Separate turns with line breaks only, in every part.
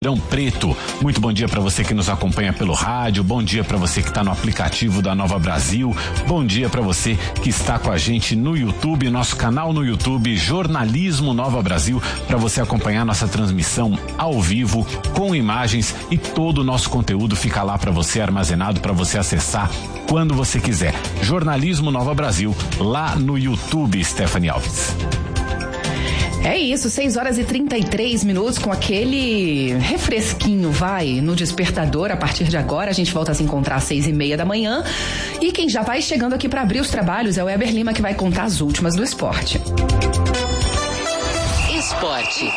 Ribeirão Preto. Muito bom dia para você que nos acompanha pelo rádio, bom dia para você que está no aplicativo da Nova Brasil, bom dia para você que está com a gente no YouTube, nosso canal no YouTube, Jornalismo Nova Brasil, para você acompanhar nossa transmissão ao vivo, com imagens, e todo o nosso conteúdo fica lá para você armazenado, para você acessar quando você quiser. Jornalismo Nova Brasil, lá no YouTube, Stephanie Alves.
É isso, 6h33 com aquele refresquinho, no despertador. A partir de agora a gente volta a se encontrar às 6h30 da manhã. E quem já vai chegando aqui para abrir os trabalhos é o Weber Lima, que vai contar as últimas do esporte.
Esporte.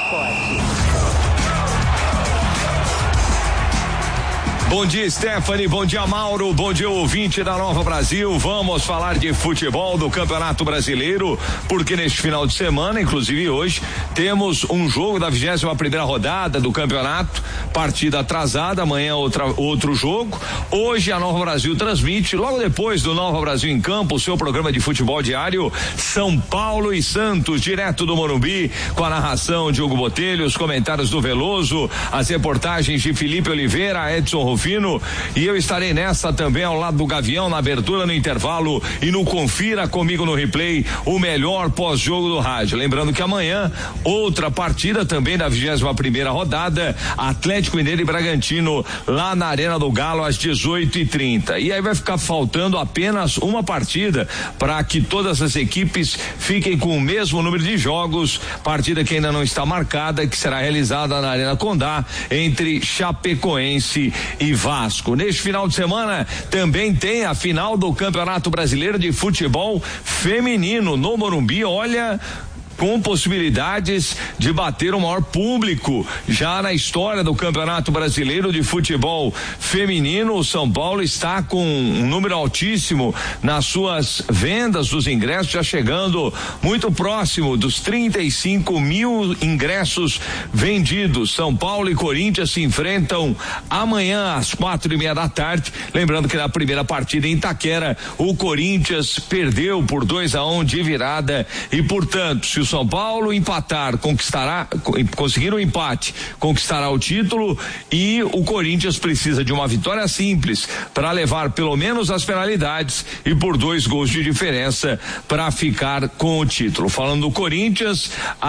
Bom dia, Stephanie, bom dia, Mauro, bom dia, ouvinte da Nova Brasil. Vamos falar de futebol do Campeonato Brasileiro, porque neste final de semana, inclusive hoje, temos um jogo da 21ª rodada do campeonato, partida atrasada, amanhã outro jogo. Hoje a Nova Brasil transmite, logo depois do Nova Brasil em Campo, o seu programa de futebol diário, São Paulo e Santos, direto do Morumbi, com a narração de Hugo Botelho, os comentários do Veloso, as reportagens de Felipe Oliveira, Edson Rufino, e eu estarei nessa também ao lado do Gavião, na abertura, no intervalo e no Confira Comigo no Replay, o melhor pós-jogo do rádio. Lembrando que amanhã, outra partida também da 21ª rodada, Atlético Mineiro e Bragantino, lá na Arena do Galo, às 18h30. E aí vai ficar faltando apenas uma partida para que todas as equipes fiquem com o mesmo número de jogos, partida que ainda não está marcada, que será realizada na Arena Condá, entre Chapecoense e Vasco. Neste final de semana também tem a final do Campeonato Brasileiro de Futebol Feminino no Morumbi. Olha, com possibilidades de bater o maior público já na história do Campeonato Brasileiro de Futebol Feminino. O São Paulo está com um número altíssimo nas suas vendas dos ingressos, já chegando muito próximo dos 35 mil ingressos vendidos. São Paulo e Corinthians se enfrentam amanhã às 4h30 da tarde. Lembrando que na primeira partida em Itaquera, o Corinthians perdeu por 2-1 de virada e, portanto, se o São Paulo empatar, conseguir um empate, conquistará o título, e o Corinthians precisa de uma vitória simples para levar pelo menos as penalidades e por 2 gols de diferença para ficar com o título. Falando do Corinthians,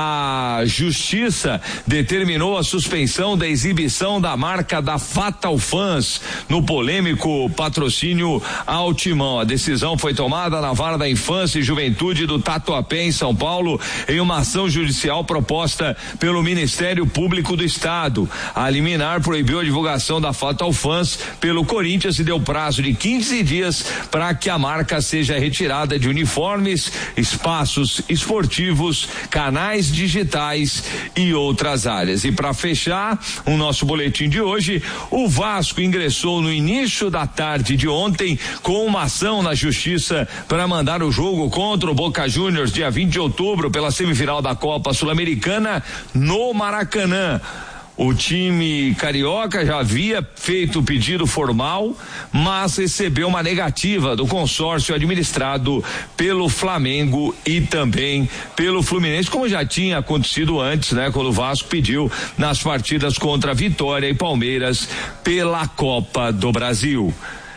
a Justiça determinou a suspensão da exibição da marca da Fatal Fans no polêmico patrocínio ao Timão. A decisão foi tomada na Vara da Infância e Juventude do Tatuapé, em São Paulo, em uma ação judicial proposta pelo Ministério Público do Estado. A liminar proibiu a divulgação da Fatal Fans pelo Corinthians e deu prazo de 15 dias para que a marca seja retirada de uniformes, espaços esportivos, canais digitais e outras áreas. E para fechar o nosso boletim de hoje, o Vasco ingressou no início da tarde de ontem com uma ação na Justiça para mandar o jogo contra o Boca Juniors dia 20 de outubro pela semifinal da Copa Sul-Americana no Maracanã. O time carioca já havia feito o pedido formal, mas recebeu uma negativa do consórcio administrado pelo Flamengo e também pelo Fluminense, como já tinha acontecido antes, quando o Vasco pediu nas partidas contra Vitória e Palmeiras pela Copa do Brasil.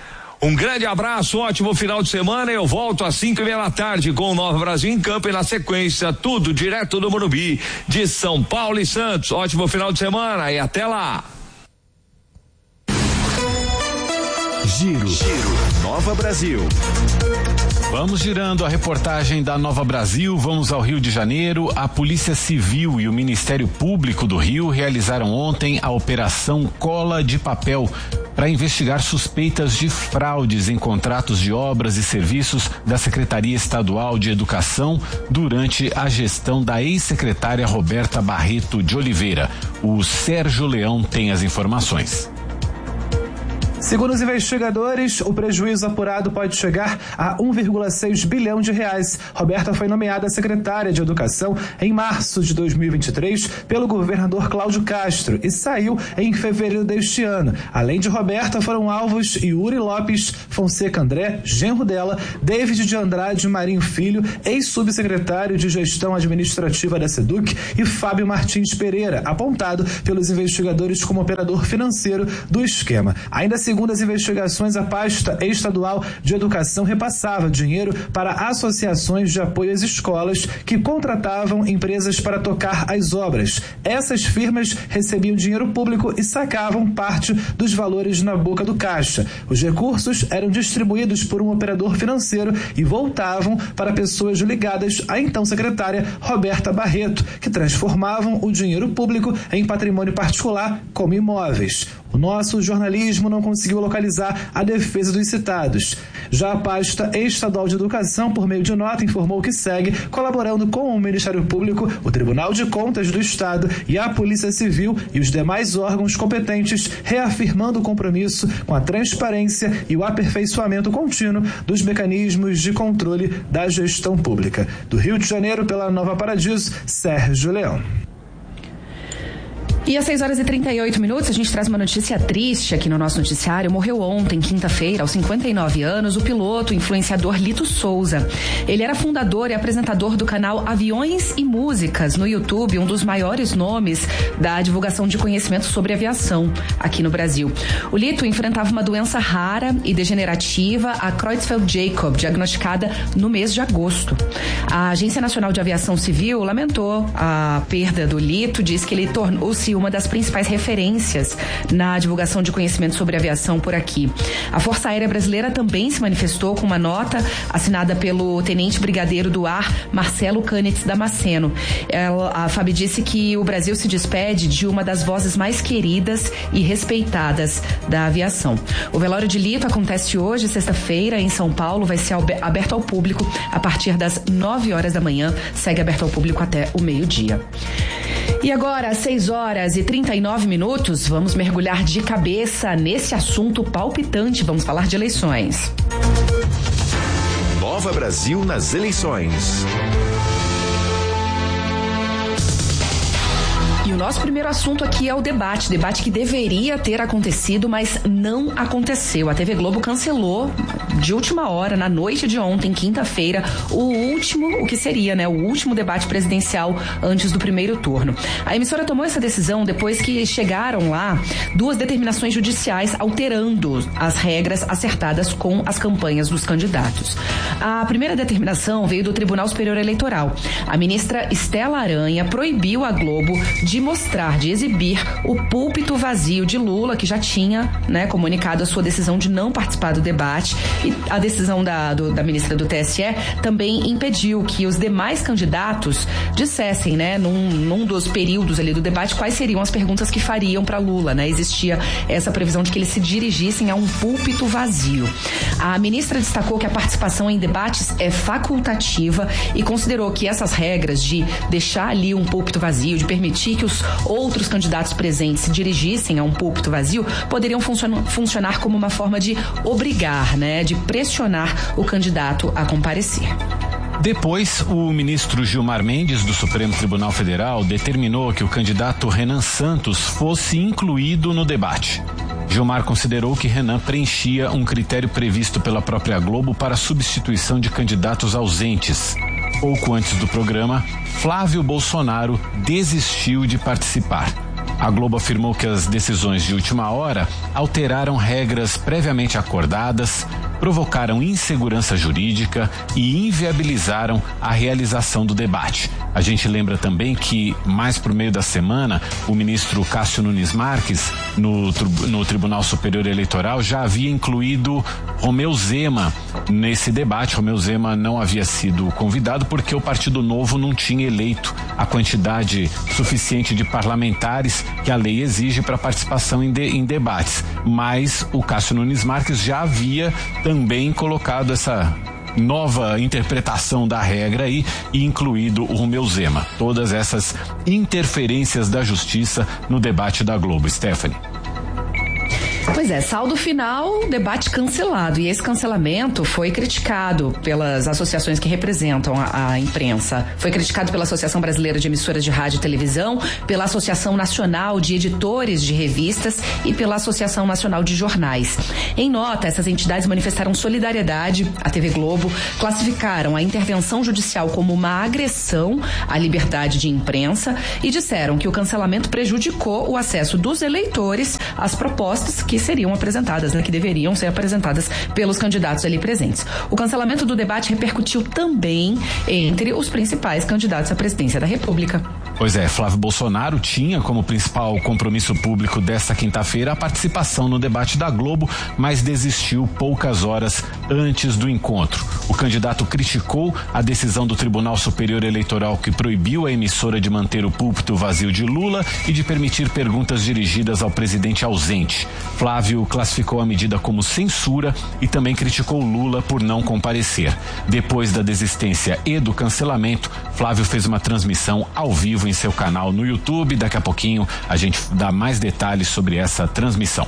Um grande abraço, ótimo final de semana. Eu volto às 5h30 da tarde com o Nova Brasil em Campo, e na sequência tudo direto do Morumbi, de São Paulo e Santos. Ótimo final de semana e até lá.
Giro Nova Brasil. Vamos girando a reportagem da Nova Brasil, vamos ao Rio de Janeiro. A Polícia Civil e o Ministério Público do Rio realizaram ontem a Operação Cola de Papel para investigar suspeitas de fraudes em contratos de obras e serviços da Secretaria Estadual de Educação durante a gestão da ex-secretária Roberta Barreto de Oliveira. O Sérgio Leão tem as informações.
Segundo os investigadores, o prejuízo apurado pode chegar a 1,6 bilhão de reais. Roberta foi nomeada secretária de Educação em março de 2023 pelo governador Cláudio Castro e saiu em fevereiro deste ano. Além de Roberta, foram alvos Yuri Lopes Fonseca André, genro dela, David de Andrade Marinho Filho, ex-subsecretário de Gestão Administrativa da SEDUC, e Fábio Martins Pereira, apontado pelos investigadores como operador financeiro do esquema. Ainda segundo as investigações, a pasta estadual de educação repassava dinheiro para associações de apoio às escolas que contratavam empresas para tocar as obras. Essas firmas recebiam dinheiro público e sacavam parte dos valores na boca do caixa. Os recursos eram distribuídos por um operador financeiro e voltavam para pessoas ligadas à então secretária Roberta Barreto, que transformavam o dinheiro público em patrimônio particular, como imóveis. O nosso jornalismo não conseguiu localizar a defesa dos citados. Já a pasta estadual de educação, por meio de nota, informou que segue colaborando com o Ministério Público, o Tribunal de Contas do Estado e a Polícia Civil e os demais órgãos competentes, reafirmando o compromisso com a transparência e o aperfeiçoamento contínuo dos mecanismos de controle da gestão pública. Do Rio de Janeiro, pela Nova Paradiso, Sérgio Leão.
E às 6h38, a gente traz uma notícia triste aqui no nosso noticiário. Morreu ontem, quinta-feira, aos 59 anos, o piloto influenciador Lito Souza. Ele era fundador e apresentador do canal Aviões e Músicas no YouTube, um dos maiores nomes da divulgação de conhecimento sobre aviação aqui no Brasil. O Lito enfrentava uma doença rara e degenerativa, a Creutzfeldt-Jakob, diagnosticada no mês de agosto. A Agência Nacional de Aviação Civil lamentou a perda do Lito, diz que ele tornou-se uma das principais referências na divulgação de conhecimento sobre aviação por aqui. A Força Aérea Brasileira também se manifestou com uma nota assinada pelo Tenente Brigadeiro do Ar, Marcelo Canitz Damasceno. A FAB disse que o Brasil se despede de uma das vozes mais queridas e respeitadas da aviação. O velório de Lito acontece hoje, sexta-feira, em São Paulo, vai ser aberto ao público a partir das 9h da manhã, segue aberto ao público até o meio-dia. E agora, às 6h39, vamos mergulhar de cabeça nesse assunto palpitante. Vamos falar de eleições.
Nova Brasil nas eleições.
E o nosso primeiro assunto aqui é o debate que deveria ter acontecido, mas não aconteceu. A TV Globo cancelou de última hora, na noite de ontem, quinta-feira, o que seria, né, o último debate presidencial antes do primeiro turno. A emissora tomou essa decisão depois que chegaram lá 2 determinações judiciais alterando as regras acertadas com as campanhas dos candidatos. A primeira determinação veio do Tribunal Superior Eleitoral. A ministra Estela Aranha proibiu a Globo de exibir o púlpito vazio de Lula, que já tinha, né, comunicado a sua decisão de não participar do debate, e a decisão da ministra do TSE também impediu que os demais candidatos dissessem, né, num dos períodos ali do debate, quais seriam as perguntas que fariam para Lula, né? Existia essa previsão de que eles se dirigissem a um púlpito vazio. A ministra destacou que a participação em debates é facultativa e considerou que essas regras de deixar ali um púlpito vazio, de permitir que os outros candidatos presentes se dirigissem a um púlpito vazio, poderiam funcionar como uma forma de obrigar, né, de pressionar o candidato a comparecer.
Depois, o ministro Gilmar Mendes, do Supremo Tribunal Federal, determinou que o candidato Renan Santos fosse incluído no debate. Gilmar considerou que Renan preenchia um critério previsto pela própria Globo para substituição de candidatos ausentes. Pouco antes do programa, Flávio Bolsonaro desistiu de participar. A Globo afirmou que as decisões de última hora alteraram regras previamente acordadas, provocaram insegurança jurídica e inviabilizaram a realização do debate. A gente lembra também que, mais por meio da semana, o ministro Cássio Nunes Marques, no Tribunal Superior Eleitoral, já havia incluído Romeu Zema nesse debate. Romeu Zema não havia sido convidado porque o Partido Novo não tinha eleito a quantidade suficiente de parlamentares que a lei exige para participação em debates. Mas o Cássio Nunes Marques já havia também colocado essa nova interpretação da regra aí e incluído o Romeu Zema. Todas essas interferências da justiça no debate da Globo. Stephanie.
Pois é, saldo final, debate cancelado. E esse cancelamento foi criticado pelas associações que representam a imprensa. Foi criticado pela Associação Brasileira de Emissoras de Rádio e Televisão, pela Associação Nacional de Editores de Revistas e pela Associação Nacional de Jornais. Em nota, essas entidades manifestaram solidariedade à TV Globo, classificaram a intervenção judicial como uma agressão à liberdade de imprensa e disseram que o cancelamento prejudicou o acesso dos eleitores às propostas que seriam apresentadas, que deveriam ser apresentadas pelos candidatos ali presentes. O cancelamento do debate repercutiu também entre os principais candidatos à presidência da República.
Pois é, Flávio Bolsonaro tinha como principal compromisso público desta quinta-feira a participação no debate da Globo, mas desistiu poucas horas antes do encontro. O candidato criticou a decisão do Tribunal Superior Eleitoral que proibiu a emissora de manter o púlpito vazio de Lula e de permitir perguntas dirigidas ao presidente ausente. Flávio classificou a medida como censura e também criticou Lula por não comparecer. Depois da desistência e do cancelamento, Flávio fez uma transmissão ao vivo em seu canal no YouTube. Daqui a pouquinho a gente dá mais detalhes sobre essa transmissão.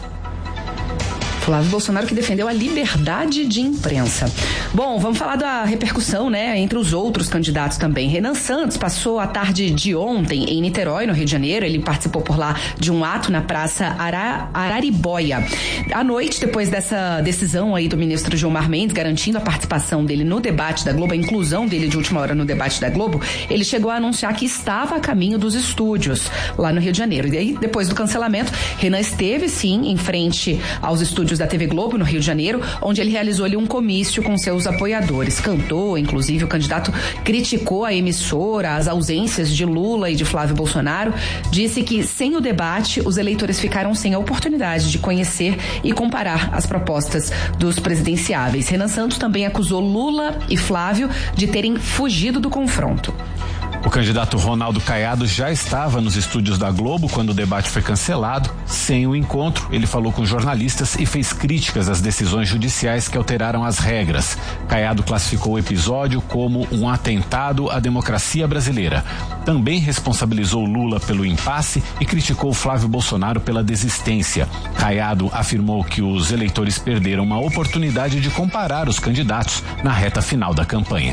Flávio Bolsonaro que defendeu a liberdade de imprensa. Bom, vamos falar da repercussão, entre os outros candidatos também. Renan Santos passou a tarde de ontem em Niterói, no Rio de Janeiro. Ele participou por lá de um ato na Praça Araribóia. À noite, depois dessa decisão aí do ministro Gilmar Mendes, garantindo a participação dele no debate da Globo, a inclusão dele de última hora no debate da Globo, ele chegou a anunciar que estava a caminho dos estúdios lá no Rio de Janeiro. E aí, depois do cancelamento, Renan esteve, sim, em frente aos estúdios da TV Globo, no Rio de Janeiro, onde ele realizou ali um comício com seus apoiadores. Cantou, inclusive, o candidato criticou a emissora, as ausências de Lula e de Flávio Bolsonaro, disse que sem o debate, os eleitores ficaram sem a oportunidade de conhecer e comparar as propostas dos presidenciáveis. Renan Santos também acusou Lula e Flávio de terem fugido do confronto.
O candidato Ronaldo Caiado já estava nos estúdios da Globo quando o debate foi cancelado. Sem o encontro, ele falou com jornalistas e fez críticas às decisões judiciais que alteraram as regras. Caiado classificou o episódio como um atentado à democracia brasileira. Também responsabilizou Lula pelo impasse e criticou Flávio Bolsonaro pela desistência. Caiado afirmou que os eleitores perderam uma oportunidade de comparar os candidatos na reta final da campanha.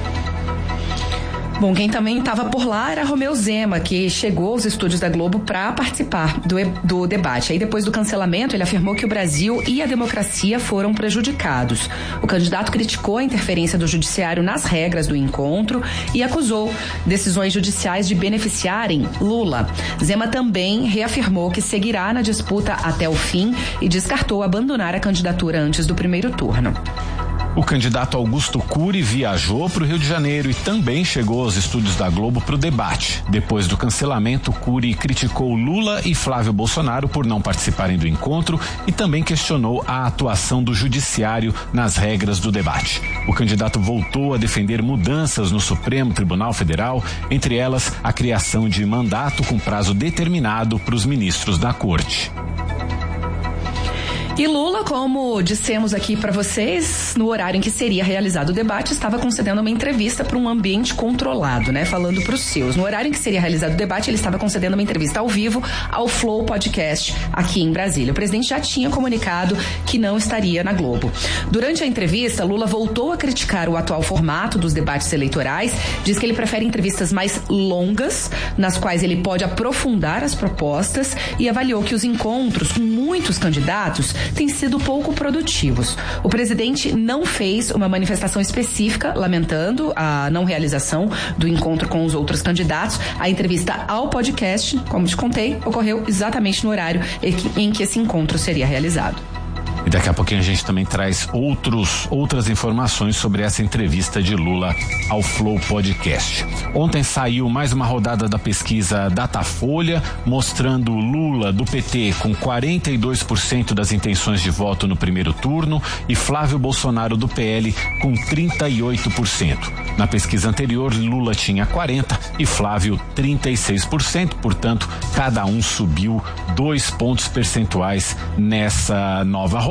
Bom, quem também estava por lá era Romeu Zema, que chegou aos estúdios da Globo para participar do debate. Aí, depois do cancelamento, ele afirmou que o Brasil e a democracia foram prejudicados. O candidato criticou a interferência do judiciário nas regras do encontro e acusou decisões judiciais de beneficiarem Lula. Zema também reafirmou que seguirá na disputa até o fim e descartou abandonar a candidatura antes do primeiro turno.
O candidato Augusto Cury viajou para o Rio de Janeiro e também chegou aos estúdios da Globo para o debate. Depois do cancelamento, Cury criticou Lula e Flávio Bolsonaro por não participarem do encontro e também questionou a atuação do judiciário nas regras do debate. O candidato voltou a defender mudanças no Supremo Tribunal Federal, entre elas a criação de mandato com prazo determinado para os ministros da Corte.
E Lula, como dissemos aqui para vocês, no horário em que seria realizado o debate, estava concedendo uma entrevista para um ambiente controlado, falando para os seus. No horário em que seria realizado o debate, ele estava concedendo uma entrevista ao vivo ao Flow Podcast aqui em Brasília. O presidente já tinha comunicado que não estaria na Globo. Durante a entrevista, Lula voltou a criticar o atual formato dos debates eleitorais, diz que ele prefere entrevistas mais longas, nas quais ele pode aprofundar as propostas, e avaliou que os encontros com muitos candidatos têm sido pouco produtivos. O presidente não fez uma manifestação específica lamentando a não realização do encontro com os outros candidatos. A entrevista ao podcast, como te contei, ocorreu exatamente no horário em que esse encontro seria realizado.
E daqui a pouquinho a gente também traz outras informações sobre essa entrevista de Lula ao Flow Podcast. Ontem saiu mais uma rodada da pesquisa Datafolha, mostrando Lula do PT com 42% das intenções de voto no primeiro turno e Flávio Bolsonaro do PL com 38%. Na pesquisa anterior, Lula tinha 40% e Flávio 36%, portanto, cada um subiu 2 pontos percentuais nessa nova rodada.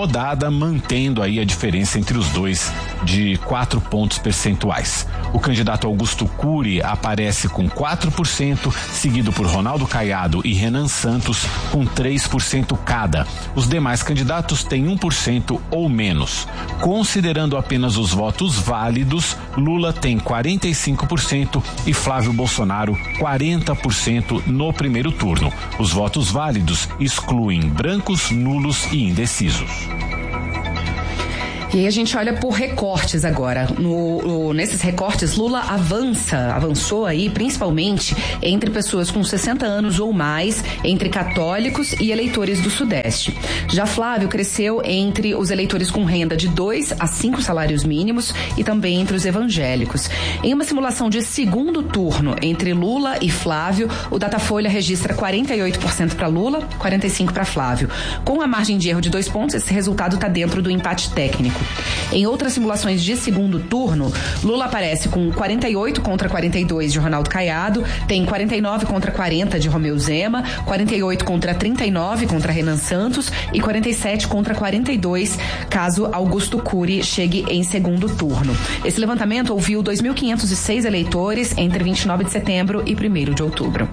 rodada, mantendo aí a diferença entre os dois de 4 pontos percentuais. O candidato Augusto Cury aparece com 4%, seguido por Ronaldo Caiado e Renan Santos com 3% cada. Os demais candidatos têm 1% ou menos. Considerando apenas os votos válidos, Lula tem 45% e Flávio Bolsonaro 40% no primeiro turno. Os votos válidos excluem brancos, nulos e indecisos.
E aí a gente olha por recortes agora. Nesses recortes, Lula avançou aí principalmente entre pessoas com 60 anos ou mais, entre católicos e eleitores do Sudeste. Já Flávio cresceu entre os eleitores com renda de 2 a 5 salários mínimos e também entre os evangélicos. Em uma simulação de segundo turno entre Lula e Flávio, o Datafolha registra 48% para Lula, 45% para Flávio. Com a margem de erro de 2 pontos, esse resultado está dentro do empate técnico. Em outras simulações de segundo turno, Lula aparece com 48 contra 42 de Ronaldo Caiado, tem 49 contra 40 de Romeu Zema, 48 contra 39 contra Renan Santos e 47 contra 42 caso Augusto Cury chegue em segundo turno. Esse levantamento ouviu 2.506 eleitores entre 29 de setembro e 1º de outubro.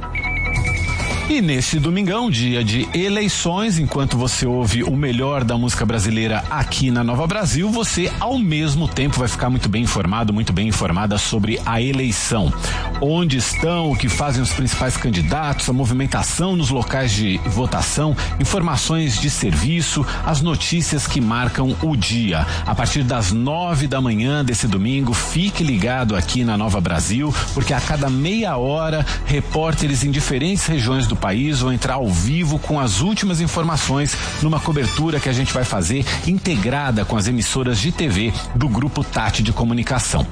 E neste domingão, dia de eleições, enquanto você ouve o melhor da música brasileira aqui na Nova Brasil, você ao mesmo tempo vai ficar muito bem informado, muito bem informada sobre a eleição. Onde estão, o que fazem os principais candidatos, a movimentação nos locais de votação, informações de serviço, as notícias que marcam o dia. A partir das 9 da manhã desse domingo, fique ligado aqui na Nova Brasil, porque a cada meia hora, repórteres em diferentes regiões do país vão entrar ao vivo com as últimas informações numa cobertura que a gente vai fazer integrada com as emissoras de TV do Grupo Tati de Comunicação.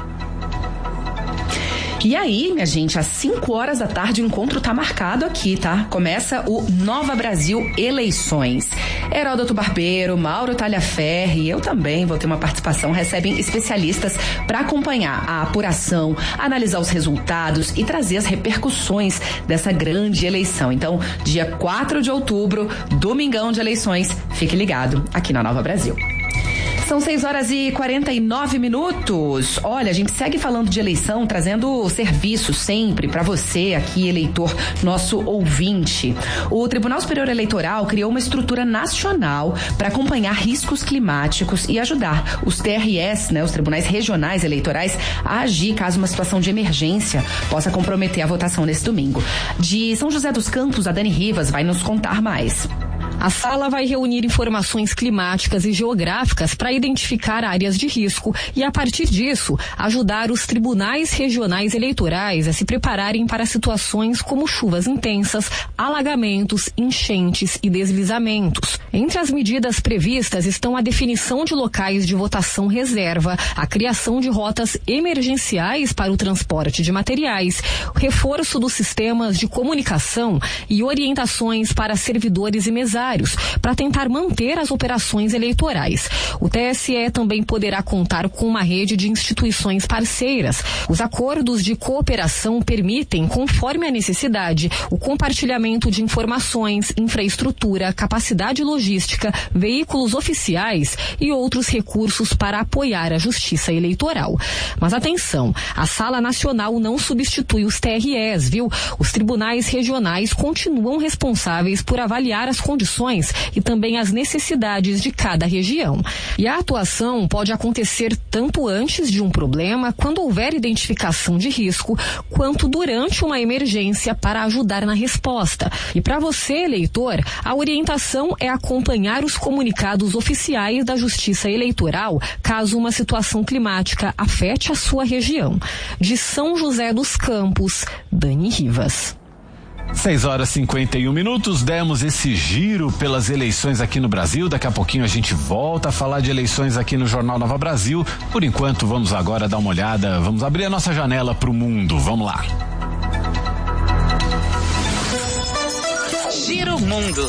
E aí, minha gente, às 5 horas da tarde o encontro tá marcado aqui, tá? Começa o Nova Brasil Eleições. Heródoto Barbeiro, Mauro Talhaferri e eu também vou ter uma participação, recebem especialistas para acompanhar a apuração, analisar os resultados e trazer as repercussões dessa grande eleição. Então, dia 4 de outubro, domingão de eleições, fique ligado aqui na Nova Brasil. São 6 horas e 49 minutos. Olha, a gente segue falando de eleição, trazendo serviço sempre para você aqui, eleitor, nosso ouvinte. O Tribunal Superior Eleitoral criou uma estrutura nacional para acompanhar riscos climáticos e ajudar os TRS, os Tribunais Regionais Eleitorais, a agir caso uma situação de emergência possa comprometer a votação nesse domingo. De São José dos Campos, a Dani Rivas vai nos contar mais.
A sala vai reunir informações climáticas e geográficas para identificar áreas de risco e, a partir disso, ajudar os tribunais regionais eleitorais a se prepararem para situações como chuvas intensas, alagamentos, enchentes e deslizamentos. Entre as medidas previstas estão a definição de locais de votação reserva, a criação de rotas emergenciais para o transporte de materiais, o reforço dos sistemas de comunicação e orientações para servidores e mesários para tentar manter as operações eleitorais. O TSE também poderá contar com uma rede de instituições parceiras. Os acordos de cooperação permitem, conforme a necessidade, o compartilhamento de informações, infraestrutura, capacidade logística, veículos oficiais e outros recursos para apoiar a justiça eleitoral. Mas atenção, a Sala Nacional não substitui os TREs, viu? Os tribunais regionais continuam responsáveis por avaliar as condições e também as necessidades de cada região. E a atuação pode acontecer tanto antes de um problema, quando houver identificação de risco, quanto durante uma emergência para ajudar na resposta. E para você, eleitor, a orientação é acompanhar os comunicados oficiais da Justiça Eleitoral caso uma situação climática afete a sua região. De São José dos Campos, Dani Rivas.
6 horas e 51 minutos, demos esse giro pelas eleições aqui no Brasil. Daqui a pouquinho a gente volta a falar de eleições aqui no Jornal Nova Brasil. Por enquanto, vamos agora dar uma olhada, vamos abrir a nossa janela para o mundo. Vamos lá.
Giro Mundo.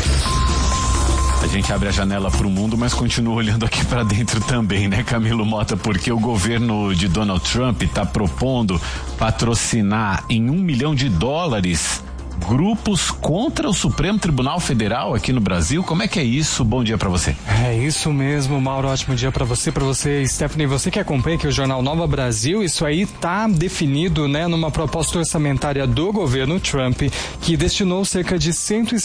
A gente abre a janela para o mundo, mas continua olhando aqui para dentro também, né, Camilo Mota? Porque o governo de Donald Trump está propondo patrocinar em $1 milhão grupos contra o Supremo Tribunal Federal aqui no Brasil. Como é que é isso? Bom dia para você.
É isso mesmo, Mauro. Ótimo dia para você, Stephanie, você que acompanha aqui o Jornal Nova Brasil. Isso aí tá definido, né, numa proposta orçamentária do governo Trump, que destinou cerca de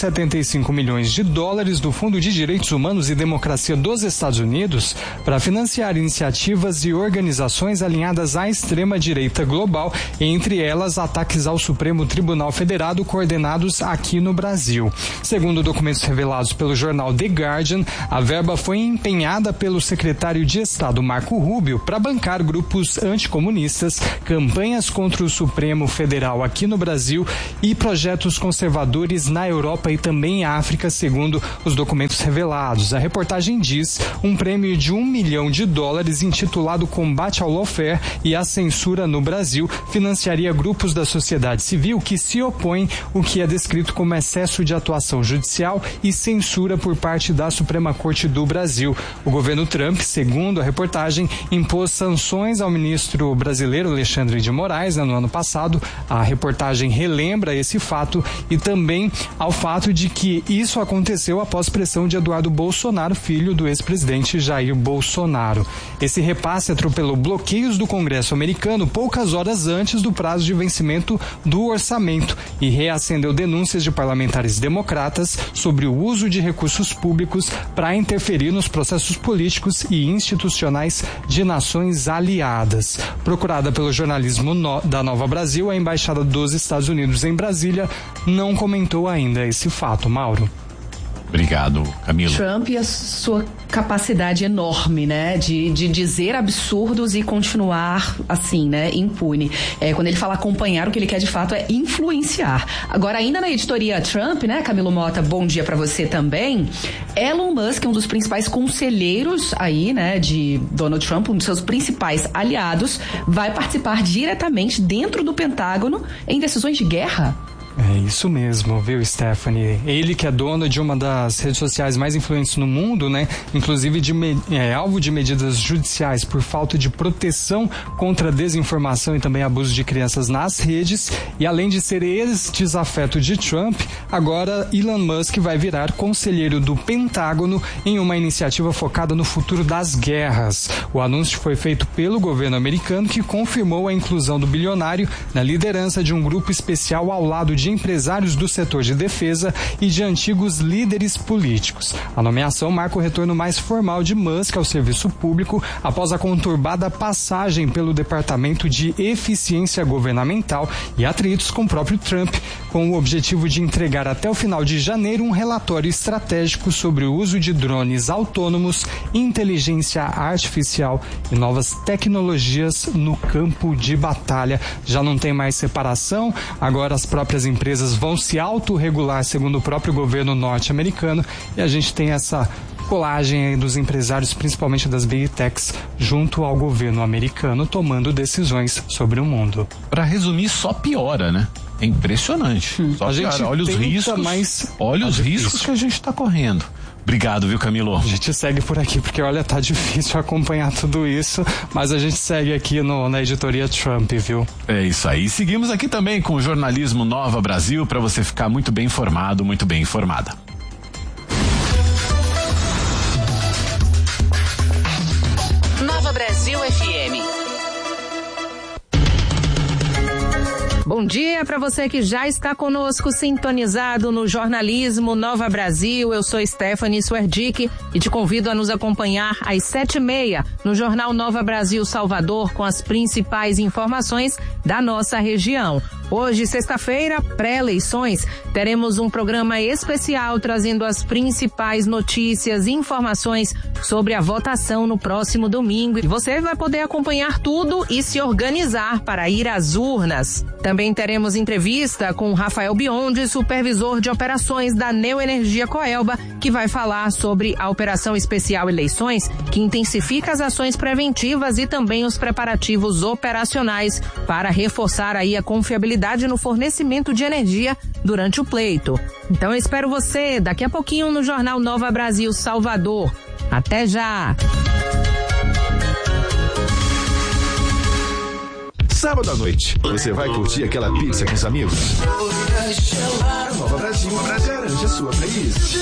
175 milhões de dólares do Fundo de Direitos Humanos e Democracia dos Estados Unidos para financiar iniciativas e organizações alinhadas à extrema-direita global, entre elas ataques ao Supremo Tribunal Federal coordenados aqui no Brasil. Segundo documentos revelados pelo jornal The Guardian, a verba foi empenhada pelo secretário de Estado Marco Rubio para bancar grupos anticomunistas, campanhas contra o Supremo Federal aqui no Brasil e projetos conservadores na Europa e também em África, segundo os documentos revelados. A reportagem diz um prêmio de $1 milhão intitulado Combate ao Lawfare e à Censura no Brasil financiaria grupos da sociedade civil que se opõem o que é descrito como excesso de atuação judicial e censura por parte da Suprema Corte do Brasil. O governo Trump, segundo a reportagem, impôs sanções ao ministro brasileiro Alexandre de Moraes no ano passado. A reportagem relembra esse fato e também ao fato de que isso aconteceu após pressão de Eduardo Bolsonaro, filho do ex-presidente Jair Bolsonaro. Esse repasse atropelou bloqueios do Congresso americano poucas horas antes do prazo de vencimento do orçamento e reacendeu denúncias de parlamentares democratas sobre o uso de recursos públicos para interferir nos processos políticos e institucionais de nações aliadas. Procurada pelo jornalismo da Nova Brasil, a Embaixada dos Estados Unidos em Brasília não comentou ainda esse fato, Mauro.
Obrigado, Camilo.
Trump e a sua capacidade enorme, né, de dizer absurdos e continuar assim, né, impune. Quando ele fala acompanhar, o que ele quer de fato é influenciar. Agora, ainda na editoria Trump, né, Camilo Mota, bom dia pra você também. Elon Musk, um dos principais conselheiros aí, né, de Donald Trump, um dos seus principais aliados, vai participar diretamente dentro do Pentágono em decisões de guerra.
É isso mesmo, viu, Stephanie? Ele que é dono de uma das redes sociais mais influentes no mundo, né? Inclusive alvo de medidas judiciais por falta de proteção contra desinformação e também abuso de crianças nas redes. E além de ser ex-desafeto de Trump, agora Elon Musk vai virar conselheiro do Pentágono em uma iniciativa focada no futuro das guerras. O anúncio foi feito pelo governo americano, que confirmou a inclusão do bilionário na liderança de um grupo especial ao lado de empresários do setor de defesa e de antigos líderes políticos. A nomeação marca o retorno mais formal de Musk ao serviço público após a conturbada passagem pelo Departamento de Eficiência Governamental e atritos com o próprio Trump, com o objetivo de entregar até o final de janeiro um relatório estratégico sobre o uso de drones autônomos, inteligência artificial e novas tecnologias no campo de batalha. Já não tem mais separação, agora as próprias empresas vão se autorregular, segundo o próprio governo norte-americano, e a gente tem essa colagem aí dos empresários, principalmente das Big Techs, junto ao governo americano, tomando decisões sobre o mundo.
Para resumir, só piora, né? É impressionante. Só
a gente
olha os riscos, olha os riscos que a gente está correndo. Obrigado, viu, Camilo?
A gente segue por aqui, porque olha, tá difícil acompanhar tudo isso, mas a gente segue aqui na editoria Trump, viu?
É isso aí. Seguimos aqui também com o jornalismo Nova Brasil, para você ficar muito bem informado, muito bem informada.
Nova Brasil FM.
Bom dia para você que já está conosco sintonizado no jornalismo Nova Brasil. Eu sou Stephanie Swerdick e te convido a nos acompanhar às 7h30 no Jornal Nova Brasil Salvador com as principais informações da nossa região. Hoje, sexta-feira, pré-eleições, teremos um programa especial trazendo as principais notícias e informações sobre a votação no próximo domingo. E você vai poder acompanhar tudo e se organizar para ir às urnas. Também teremos entrevista com Rafael Biondi, supervisor de operações da Neoenergia Coelba, que vai falar sobre a Operação Especial Eleições, que intensifica as ações preventivas e também os preparativos operacionais para reforçar aí a confiabilidade no fornecimento de energia durante o pleito. Então eu espero você daqui a pouquinho no Jornal Nova Brasil Salvador. Até já!
Sábado à noite, você vai curtir aquela pizza com os amigos? Nova Brasil, garante a sua playlist.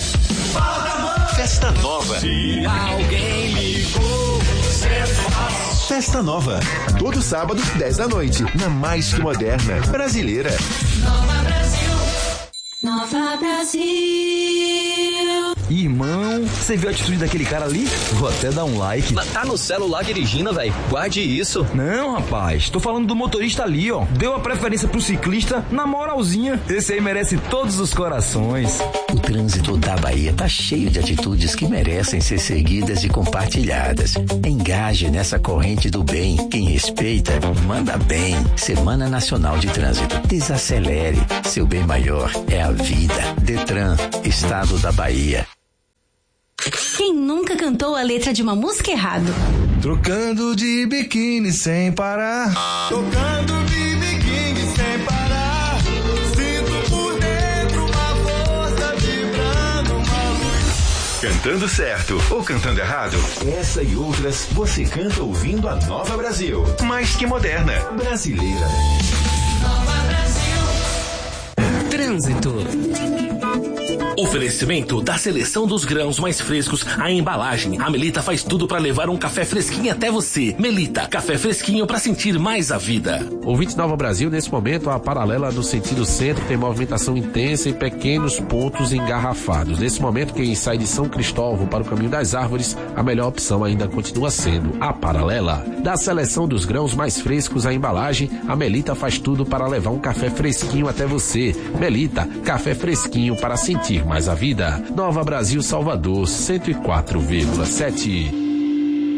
Festa Nova. Se alguém ligou,
Festa Nova. Todo sábado, 10 da noite, na mais que moderna brasileira.
Nova Brasil. Nova Brasil.
Irmão, você viu a atitude daquele cara ali? Vou até dar um like.
Mas tá no celular dirigindo, velho. Guarde isso.
Não, rapaz. Tô falando do motorista ali, ó. Deu a preferência pro ciclista na moralzinha. Esse aí merece todos os corações.
O trânsito da Bahia tá cheio de atitudes que merecem ser seguidas e compartilhadas. Engaje nessa corrente do bem. Quem respeita, manda bem. Semana Nacional de Trânsito. Desacelere. Seu bem maior é a vida. Detran, Estado da Bahia.
Quem nunca cantou a letra de uma música errado?
Trocando de biquíni sem parar. Tocando de biquíni sem parar. Sinto por dentro uma força vibrando, uma luz.
Cantando certo ou cantando errado? Essa e outras você canta ouvindo a Nova Brasil. Mais que moderna, brasileira.
Nova Brasil.
Trânsito. Oferecimento da seleção dos grãos mais frescos, a embalagem. A Melita faz tudo para levar um café fresquinho até você. Melita, café fresquinho para sentir mais a vida.
Ouvintes Nova Brasil, nesse momento a paralela no sentido centro tem movimentação intensa em pequenos pontos engarrafados. Nesse momento, quem sai de São Cristóvão para o Caminho das Árvores, a melhor opção ainda continua sendo a paralela. Da seleção dos grãos mais frescos, a embalagem, a Melita faz tudo para levar um café fresquinho até você. Melita, café fresquinho para sentir mais a vida. Nova Brasil, Salvador, 104,7.